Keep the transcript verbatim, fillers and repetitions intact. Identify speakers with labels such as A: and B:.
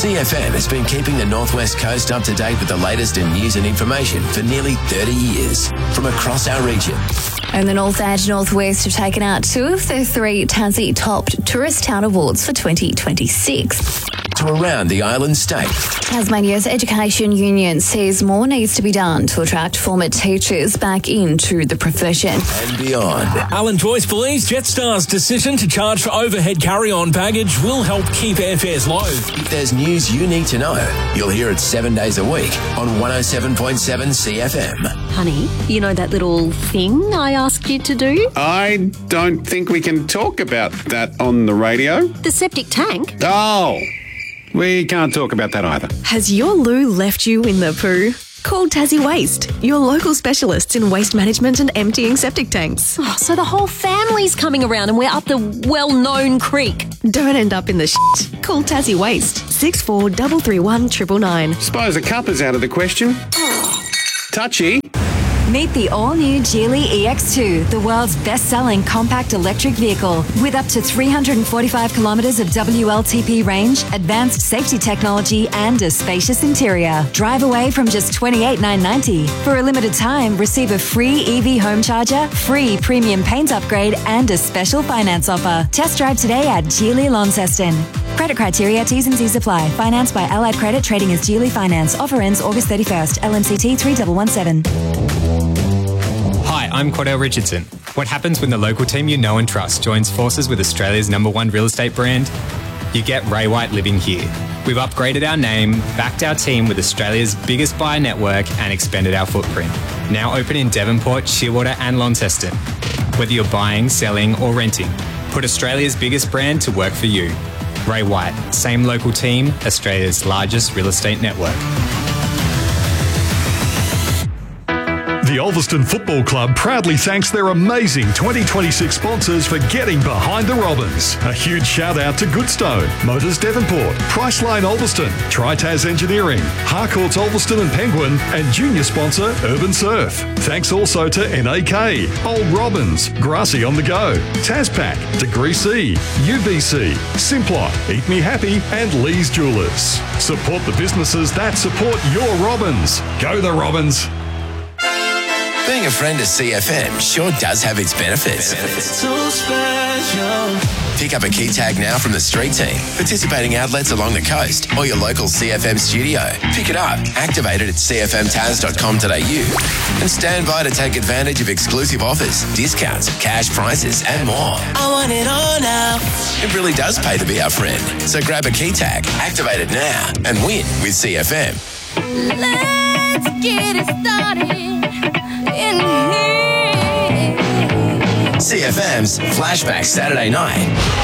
A: C F M has been keeping the Northwest Coast up to date with the latest in news and information for nearly thirty years from across our region.
B: And the North Edge Northwest have taken out two of the three Tassie Top Tourist Town Awards for twenty twenty-six.
A: To around the island state.
B: Tasmania's Education Union says more needs to be done to attract former teachers back into the profession.
A: And beyond.
C: Alan Joyce believes Jetstar's decision to charge for overhead carry-on baggage will help keep airfares low.
A: If there's news you need to know, you'll hear it seven days a week on one oh seven point seven C F M.
D: Honey, you know that little thing I asked you to do?
E: I don't think we can talk about that on the radio.
D: The septic tank?
E: Oh, we can't talk about that either.
F: Has your loo left you in the poo? Call Tassie Waste, your local specialists in waste management and emptying septic tanks.
D: Oh, so the whole family's coming around and we're up the well-known creek.
F: Don't end up in the shit. Call Tassie Waste, six four three three one nine nine nine.
E: Suppose a cup is out of the question. Touchy.
G: Meet the all-new Geely E X two, the world's best-selling compact electric vehicle. With up to three hundred forty-five kilometres of W L T P range, advanced safety technology and a spacious interior. Drive away from just twenty-eight thousand nine hundred ninety dollars. For a limited time, receive a free E V home charger, free premium paint upgrade and a special finance offer. Test drive today at Geely Launceston. Credit criteria, T's and C's apply. Financed by Allied Credit, trading as Geely Finance. Offer ends August thirty-first. L M C T three one one seven.
H: Hi, I'm Cordell Richardson. What happens when the local team you know and trust joins forces with Australia's number one real estate brand? You get Ray White living here. We've upgraded our name, backed our team with Australia's biggest buyer network and expanded our footprint. Now open in Devonport, Shearwater and Launceston. Whether you're buying, selling or renting, put Australia's biggest brand to work for you. Ray White, same local team, Australia's largest real estate network.
I: The Ulverston Football Club proudly thanks their amazing twenty twenty-six sponsors for getting behind the Robins. A huge shout out to Goodstone, Motors Devonport, Priceline Ulverston, Tritaz Engineering, Harcourts Ulverston and Penguin, and junior sponsor Urban Surf. Thanks also to N A K, Old Robins, Grassy on the Go, Taspac, Degree C, U B C, Simplot, Eat Me Happy, and Lee's Jewelers. Support the businesses that support your Robins. Go the Robins!
A: Being a friend of C F M sure does have its benefits.
J: So special.
A: Pick up a key tag now from the street team, participating outlets along the coast, or your local C F M studio. Pick it up, activate it at c f m taz dot com dot a u, and stand by to take advantage of exclusive offers, discounts, cash prizes, and more.
J: I want it all now.
A: It really does pay to be our friend. So grab a key tag, activate it now, and win with C F M.
J: Let's get it started.
A: C F M's Flashback Saturday Night.